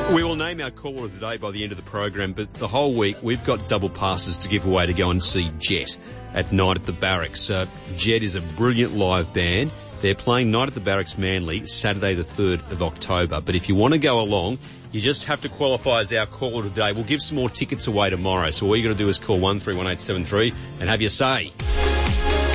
We will name our caller of the day by the end of the program, but the whole week we've got double passes to give away to go and see Jet at Night at the Barracks. Jet is a brilliant live band. They're playing Night at the Barracks Manly Saturday the 3rd of October. But if you want to go along, you just have to qualify as our caller of the day. We'll give some more tickets away tomorrow. So all you got to do is call 131873 and have your say.